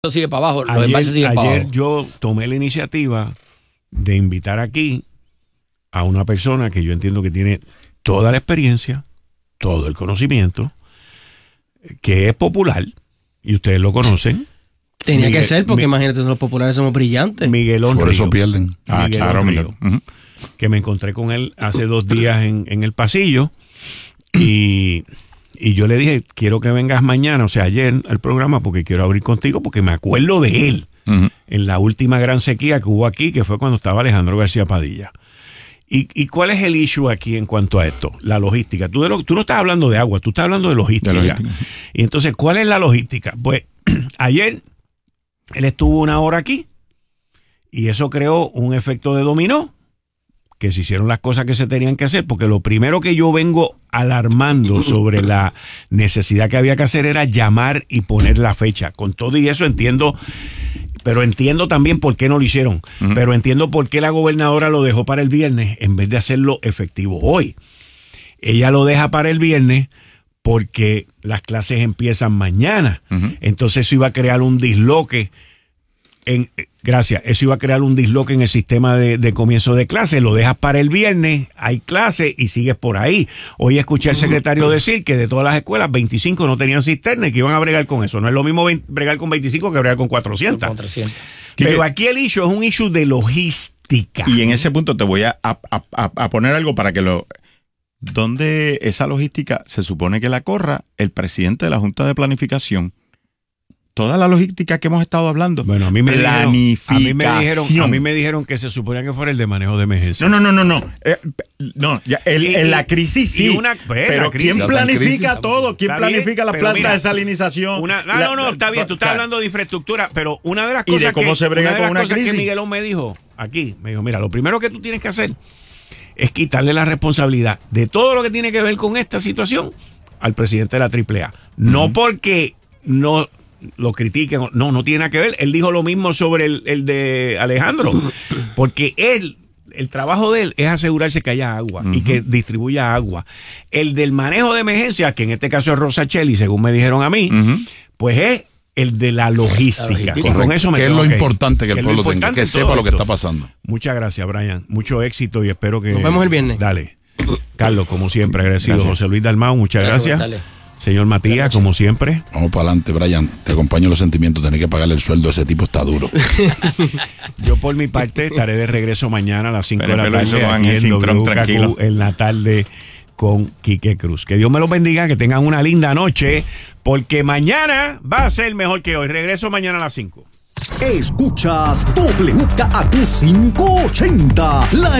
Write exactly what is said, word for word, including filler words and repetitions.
sigue para abajo, los ayer, embalses siguen para ayer abajo. yo tomé la iniciativa de invitar aquí a una persona que yo entiendo que tiene toda la experiencia, todo el conocimiento, que es popular, y ustedes lo conocen. Tenía Miguel, que ser, porque mi, imagínate, los populares somos brillantes. Miguelón Por Río. eso pierden. Ah, Miguelón claro, Río, Miguel. Uh-huh. Que me encontré con él hace dos días en, en el pasillo, y... Y yo le dije, quiero que vengas mañana, o sea, ayer al programa, porque quiero abrir contigo, porque me acuerdo de él uh-huh. en la última gran sequía que hubo aquí, que fue cuando estaba Alejandro García Padilla. ¿Y, y cuál es el issue aquí en cuanto a esto? La logística. Tú, de lo, tú no estás hablando de agua, tú estás hablando de logística. de logística. Y entonces, ¿cuál es la logística? Pues ayer él estuvo una hora aquí y eso creó un efecto de dominó, que se hicieron las cosas que se tenían que hacer, porque lo primero que yo vengo alarmando sobre la necesidad que había que hacer era llamar y poner la fecha. Con todo y eso entiendo, pero entiendo también por qué no lo hicieron, uh-huh. pero entiendo por qué la gobernadora lo dejó para el viernes en vez de hacerlo efectivo hoy. Ella lo deja para el viernes porque las clases empiezan mañana, uh-huh. entonces eso iba a crear un disloque. En, gracias, eso iba a crear un disloque en el sistema de, de comienzo de clase. Lo dejas para el viernes, hay clase y sigues por ahí. Hoy escuché al secretario decir que de todas las escuelas, veinticinco no tenían cisterna y que iban a bregar con eso. No es lo mismo bregar con veinticinco que bregar con cuatrocientos. cuatrocientos. Pero yo, aquí el issue es un issue de logística. Y en ese punto te voy a, a, a, a poner algo para que lo... ¿Dónde esa logística se supone que la corra el presidente de la Junta de Planificación? Toda la logística que hemos estado hablando. Bueno, a mí me dijeron, a mí me dijeron, a mí me dijeron que se suponía que fuera el de manejo de emergencia. No, no, no, no, no. Eh, no, ya, el, y, en la crisis sí. Una, pues, pero crisis, ¿quién planifica crisis, todo? ¿Quién planifica las plantas mira, de salinización? Una, no, la, no, no, está bien. Tú estás o sea, hablando de infraestructura, pero una de las cosas ¿y de cómo que, se brega una con una cosas crisis? que Miguelón me dijo aquí, me dijo, mira, lo primero que tú tienes que hacer es quitarle la responsabilidad de todo lo que tiene que ver con esta situación al presidente de la triple A. No uh-huh. porque no lo critiquen, no, no tiene nada que ver. Él dijo lo mismo sobre el, el de Alejandro, porque él, el trabajo de él es asegurarse que haya agua uh-huh. y que distribuya agua. El del manejo de emergencias, que en este caso es Rosachelli, según me dijeron a mí, uh-huh. pues es el de la logística. La con eso me que es lo importante que, que el pueblo tenga, que sepa lo que está pasando. Muchas gracias, Brian. Mucho éxito y espero que... Nos vemos el viernes. Dale. Carlos, como siempre, agradecido. Gracias. José Luis Dalmau, muchas gracias. gracias. Señor Matías, como siempre. Vamos para adelante, Brian. Te acompaño los sentimientos. Tener que pagarle el sueldo a ese tipo está duro. Yo, por mi parte, estaré de regreso mañana a las cinco de la tarde. Aquí en W K Q en la tarde con Quique Cruz. Que Dios me los bendiga, que tengan una linda noche, porque mañana va a ser mejor que hoy. Regreso mañana a las cinco. Escuchas W K Q quinientos ochenta, la